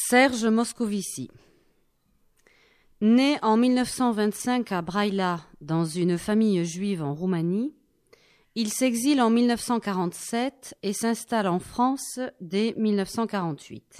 Serge Moscovici. Né en 1925 à Braila, dans une famille juive en Roumanie, il s'exile en 1947 et s'installe en France dès 1948.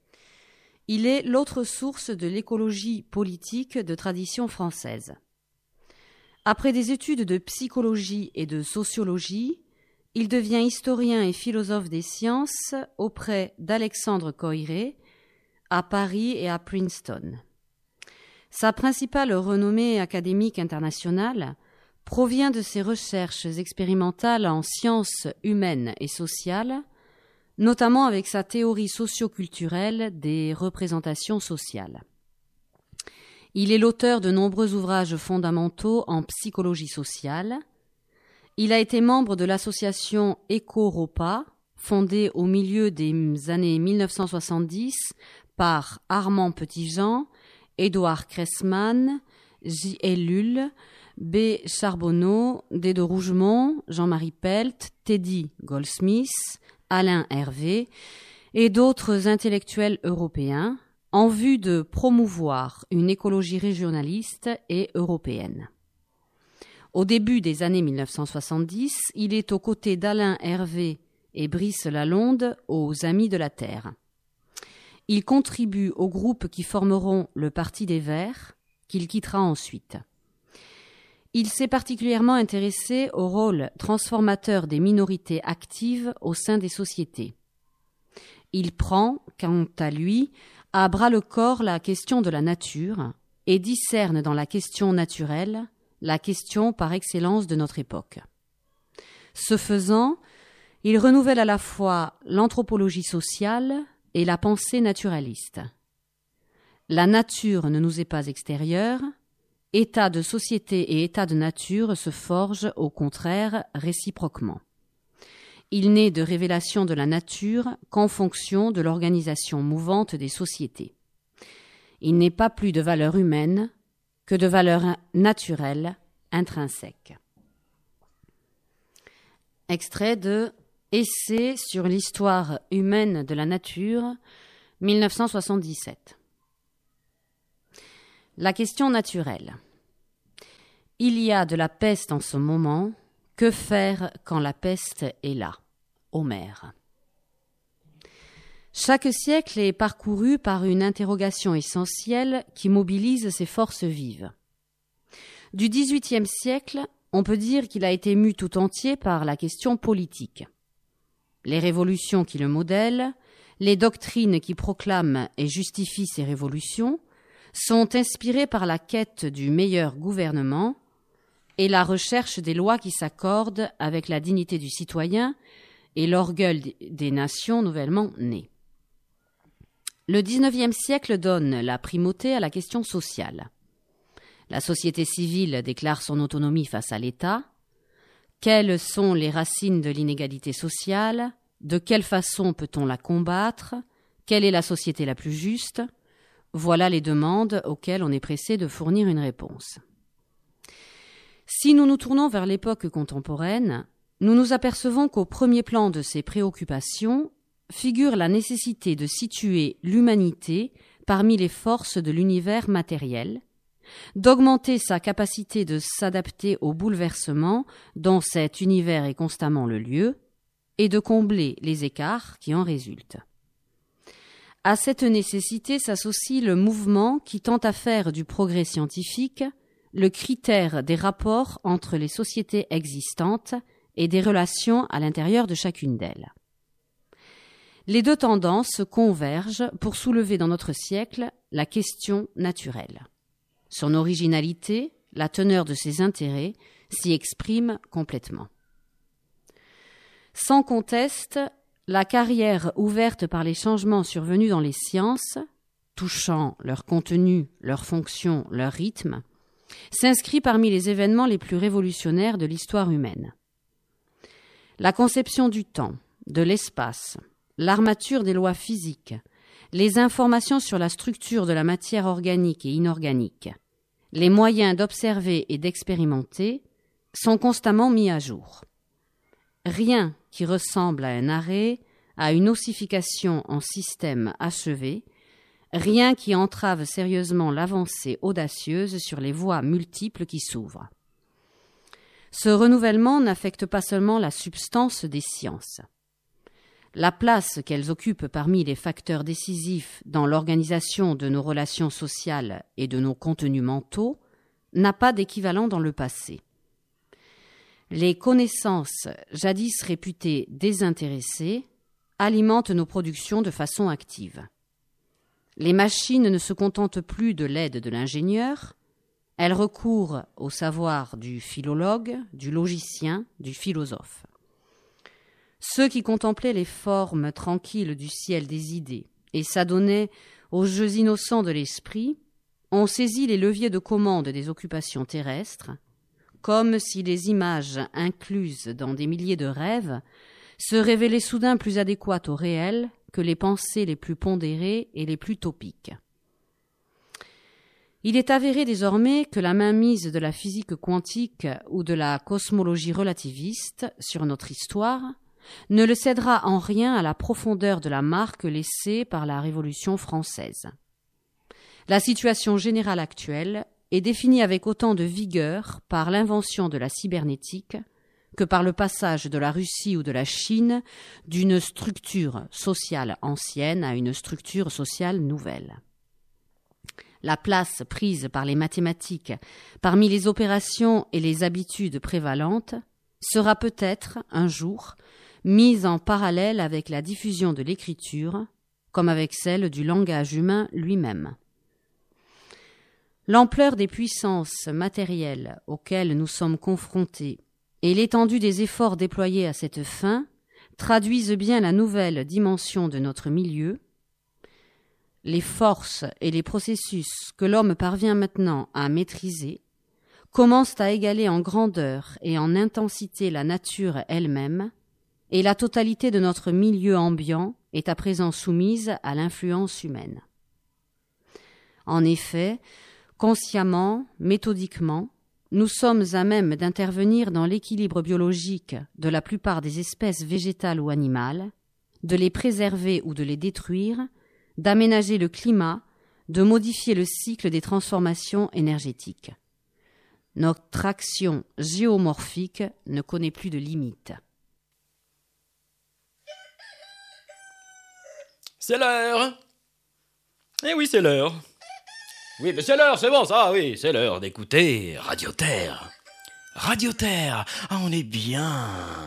Il est l'autre source de l'écologie politique de tradition française. Après des études de psychologie et de sociologie, il devient historien et philosophe des sciences auprès d'Alexandre Koyré à Paris et à Princeton. Sa principale renommée académique internationale provient de ses recherches expérimentales en sciences humaines et sociales, notamment avec sa théorie socio-culturelle des représentations sociales. Il est l'auteur de nombreux ouvrages fondamentaux en psychologie sociale. Il a été membre de l'association EcoRopa, fondée au milieu des années 1970 par Armand Petitjean, Édouard Cressman, J.L. Lulle, B. Charbonneau, D. de Rougemont, Jean-Marie Pelt, Teddy Goldsmith, Alain Hervé et d'autres intellectuels européens en vue de promouvoir une écologie régionaliste et européenne. Au début des années 1970, il est aux côtés d'Alain Hervé et Brice Lalonde aux Amis de la Terre. Il contribue aux groupes qui formeront le Parti des Verts, qu'il quittera ensuite. Il s'est particulièrement intéressé au rôle transformateur des minorités actives au sein des sociétés. Il prend, quant à lui, à bras-le-corps la question de la nature et discerne dans la question naturelle la question par excellence de notre époque. Ce faisant, il renouvelle à la fois l'anthropologie sociale et la pensée naturaliste. La nature ne nous est pas extérieure, état de société et état de nature se forgent au contraire réciproquement. Il n'est de révélation de la nature qu'en fonction de l'organisation mouvante des sociétés. Il n'est pas plus de valeur humaine que de valeur naturelle intrinsèque. Extrait de Essai sur l'histoire humaine de la nature, 1977. La question naturelle. Il y a de la peste en ce moment. Que faire quand la peste est là? Homère. Chaque siècle est parcouru par une interrogation essentielle qui mobilise ses forces vives. Du XVIIIe siècle, on peut dire qu'il a été mu tout entier par la question politique. Les révolutions qui le modèlent, les doctrines qui proclament et justifient ces révolutions, sont inspirées par la quête du meilleur gouvernement et la recherche des lois qui s'accordent avec la dignité du citoyen et l'orgueil des nations nouvellement nées. Le XIXe siècle donne la primauté à la question sociale. La société civile déclare son autonomie face à l'État. Quelles sont les racines de l'inégalité sociale? De quelle façon peut-on la combattre? Quelle est la société la plus juste? Voilà les demandes auxquelles on est pressé de fournir une réponse. Si nous nous tournons vers l'époque contemporaine, nous nous apercevons qu'au premier plan de ces préoccupations figure la nécessité de situer l'humanité parmi les forces de l'univers matériel, d'augmenter sa capacité de s'adapter aux bouleversements dont cet univers est constamment le lieu, et de combler les écarts qui en résultent. À cette nécessité s'associe le mouvement qui tend à faire du progrès scientifique le critère des rapports entre les sociétés existantes et des relations à l'intérieur de chacune d'elles. Les deux tendances convergent pour soulever dans notre siècle la question naturelle. Son originalité, la teneur de ses intérêts, s'y exprime complètement. Sans conteste, la carrière ouverte par les changements survenus dans les sciences, touchant leur contenu, leur fonction, leur rythme, s'inscrit parmi les événements les plus révolutionnaires de l'histoire humaine. La conception du temps, de l'espace, l'armature des lois physiques, les informations sur la structure de la matière organique et inorganique, les moyens d'observer et d'expérimenter sont constamment mis à jour. Rien qui ressemble à un arrêt, à une ossification en système achevé, rien qui entrave sérieusement l'avancée audacieuse sur les voies multiples qui s'ouvrent. Ce renouvellement n'affecte pas seulement la substance des sciences. La place qu'elles occupent parmi les facteurs décisifs dans l'organisation de nos relations sociales et de nos contenus mentaux n'a pas d'équivalent dans le passé. Les connaissances, jadis réputées désintéressées, alimentent nos productions de façon active. Les machines ne se contentent plus de l'aide de l'ingénieur, elles recourent au savoir du philologue, du logicien, du philosophe. Ceux qui contemplaient les formes tranquilles du ciel des idées et s'adonnaient aux jeux innocents de l'esprit ont saisi les leviers de commande des occupations terrestres, comme si les images incluses dans des milliers de rêves se révélaient soudain plus adéquates au réel que les pensées les plus pondérées et les plus topiques. Il est avéré désormais que la mainmise de la physique quantique ou de la cosmologie relativiste sur notre histoire ne le cédera en rien à la profondeur de la marque laissée par la Révolution française. La situation générale actuelle est définie avec autant de vigueur par l'invention de la cybernétique que par le passage de la Russie ou de la Chine d'une structure sociale ancienne à une structure sociale nouvelle. La place prise par les mathématiques parmi les opérations et les habitudes prévalentes sera peut-être, un jour, mise en parallèle avec la diffusion de l'écriture, comme avec celle du langage humain lui-même. L'ampleur des puissances matérielles auxquelles nous sommes confrontés et l'étendue des efforts déployés à cette fin traduisent bien la nouvelle dimension de notre milieu. Les forces et les processus que l'homme parvient maintenant à maîtriser commencent à égaler en grandeur et en intensité la nature elle-même, et la totalité de notre milieu ambiant est à présent soumise à l'influence humaine. En effet, consciemment, méthodiquement, nous sommes à même d'intervenir dans l'équilibre biologique de la plupart des espèces végétales ou animales, de les préserver ou de les détruire, d'aménager le climat, de modifier le cycle des transformations énergétiques. Notre action géomorphique ne connaît plus de limites. C'est l'heure. Eh oui, c'est l'heure. Oui, mais c'est l'heure, c'est bon, ça, oui, c'est l'heure d'écouter Radio Terre. Radio Terre, ah, on est bien.